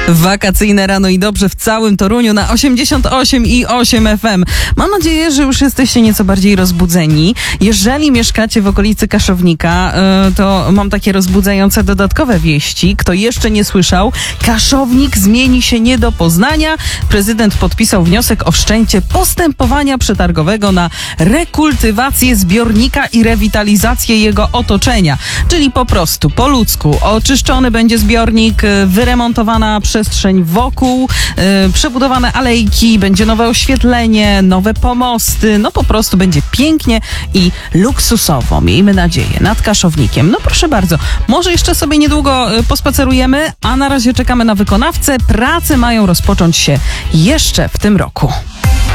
Wakacyjne rano i dobrze w całym Toruniu na 88,8 FM. Mam nadzieję, że już jesteście nieco bardziej rozbudzeni. Jeżeli mieszkacie w okolicy Kaszownika, to mam takie rozbudzające dodatkowe wieści. Kto jeszcze nie słyszał, Kaszownik zmieni się nie do poznania. Prezydent podpisał wniosek o wszczęcie postępowania przetargowego na rekultywację zbiornika i rewitalizację jego otoczenia. Czyli po prostu, po ludzku, oczyszczony będzie zbiornik, wyremontowana przestrzeń wokół, przebudowane alejki, będzie nowe oświetlenie, nowe pomosty, no po prostu będzie pięknie i luksusowo, miejmy nadzieję, nad Kaszownikiem. No proszę bardzo, może jeszcze sobie niedługo pospacerujemy, a na razie czekamy na wykonawcę. Prace mają rozpocząć się jeszcze w tym roku.